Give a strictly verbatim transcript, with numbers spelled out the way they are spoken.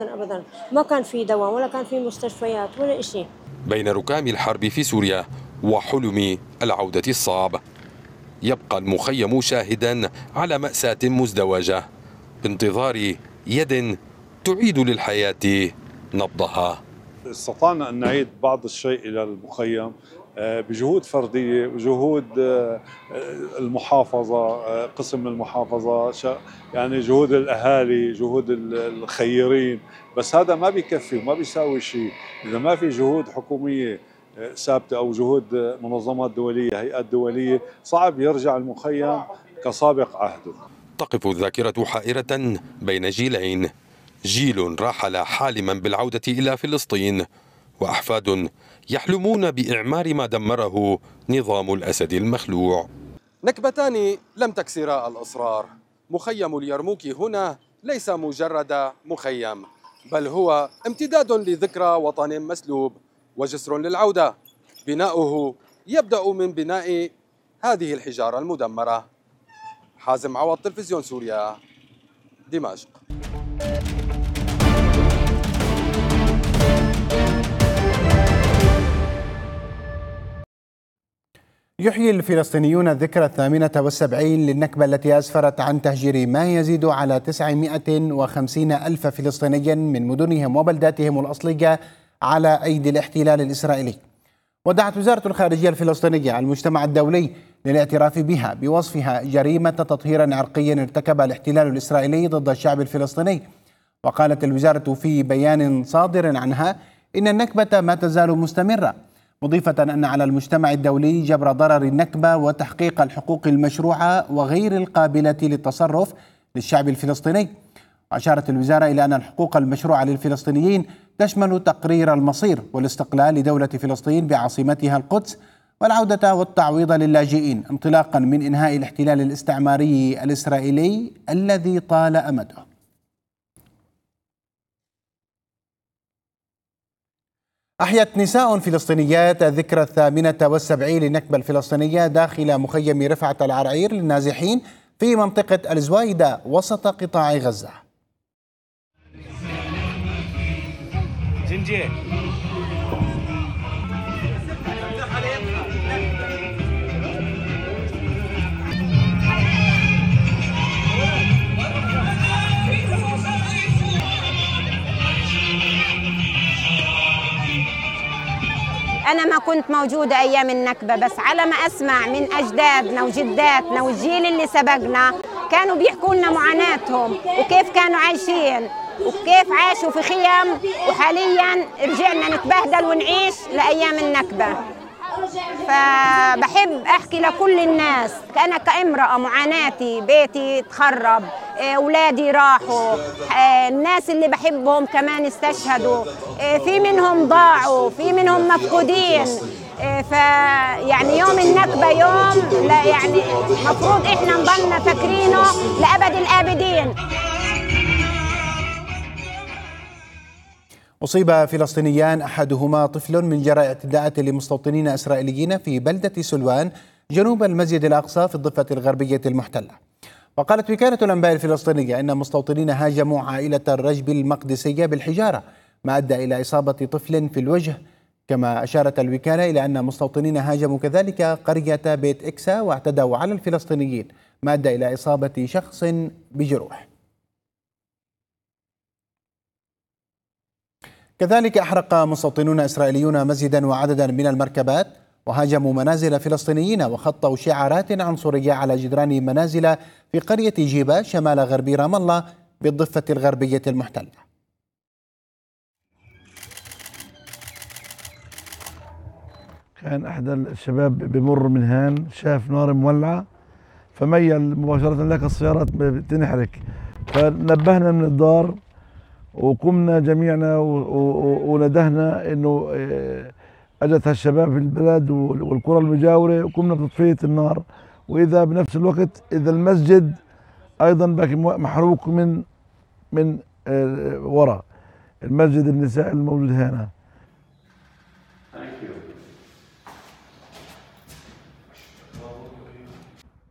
أبدا ما كان في دواء ولا كان في مستشفيات ولا شيء. بين ركام الحرب في سوريا وحلم العودة الصعب، يبقى المخيم شاهدا على مأساة مزدوجة بانتظار يد تعيد للحياة نبضها. استطعنا أن نعيد بعض الشيء إلى المخيم بجهود فردية وجهود المحافظة، قسم المحافظة، يعني جهود الأهالي، جهود الخيرين، بس هذا ما بيكفي وما بيساوي شيء إذا ما في جهود حكومية ثابتة أو جهود منظمات دولية، هيئات دولية. صعب يرجع المخيم كسابق عهده. تقف الذاكرة حائرة بين جيلين، جيل رحل حالما بالعودة إلى فلسطين، وأحفاد يحلمون بإعمار ما دمره نظام الأسد المخلوع. نكبتان لم تكسرا الأصرار. مخيم اليرموك هنا ليس مجرد مخيم، بل هو امتداد لذكرى وطن مسلوب وجسر للعودة. بناؤه يبدأ من بناء هذه الحجارة المدمرة. حازم عوض، تلفزيون سوريا، دمشق. يحيي الفلسطينيون الذكرى الثامنة والسبعين للنكبة التي أسفرت عن تهجير ما يزيد على تسعمائة وخمسين ألف فلسطيني من مدنهم وبلداتهم الأصلية على أيدي الاحتلال الإسرائيلي. ودعت وزارة الخارجية الفلسطينية المجتمع الدولي للاعتراف بها بوصفها جريمة تطهير عرقي ارتكبها الاحتلال الإسرائيلي ضد الشعب الفلسطيني. وقالت الوزارة في بيان صادر عنها إن النكبة ما تزال مستمرة، مضيفة أن على المجتمع الدولي جبر ضرر النكبة وتحقيق الحقوق المشروعة وغير القابلة للتصرف للشعب الفلسطيني. وأشارت الوزارة إلى أن الحقوق المشروعة للفلسطينيين تشمل تقرير المصير والاستقلال لدولة فلسطين بعاصمتها القدس، والعودة والتعويض للاجئين انطلاقا من إنهاء الاحتلال الاستعماري الإسرائيلي الذي طال أمده. أحيت نساء فلسطينيات الذكرى الثامنة والسبعين للنكبة الفلسطينية داخل مخيم رفعة العرعير للنازحين في منطقة الزوايدة وسط قطاع غزة. جنجي. أنا ما كنت موجودة أيام النكبة، بس على ما أسمع من أجدادنا وجداتنا والجيل اللي سبقنا كانوا بيحكوا لنا معاناتهم وكيف كانوا عايشين وكيف عاشوا في خيام، وحاليا رجعنا نتبهدل ونعيش لأيام النكبة. فبحب أحكي لكل الناس، أنا كامرأة معاناتي، بيتي تخرب، أولادي راحوا، الناس اللي بحبهم كمان استشهدوا، في منهم ضاعوا، في منهم مفقودين. فيعني يوم النكبة يوم لا يعني مفروض إحنا نضلنا فاكرينه لأبد الآبدين. أصيب فلسطينيان أحدهما طفل من جراء اعتداءات لمستوطنين إسرائيليين في بلدة سلوان جنوب المسجد الأقصى في الضفة الغربية المحتلة. وقالت وكالة الأنباء الفلسطينية إن مستوطنين هاجموا عائلة الرجب المقدسية بالحجارة، ما أدى إلى إصابة طفل في الوجه. كما أشارت الوكالة إلى أن مستوطنين هاجموا كذلك قرية بيت إكسا واعتدوا على الفلسطينيين، ما أدى إلى إصابة شخص بجروح. كذلك أحرق مستوطنون إسرائيليون مسجدا وعددا من المركبات، وهاجموا منازل فلسطينيين وخطوا شعارات عنصرية على جدران منازل في قرية جيبة شمال غربي رام الله بالضفة الغربية المحتلة. كان أحد الشباب بمر من هان شاف نار مولعة فميل مباشرة لك السيارات بتنحرق، فنبهنا من الدار وقمنا جميعنا وندهنا انه اجت هالشباب في البلد والقرى المجاوره وقمنا بتطفئه النار. واذا بنفس الوقت اذا المسجد ايضا باقي محروق من من وراء المسجد النساء الموجود هنا.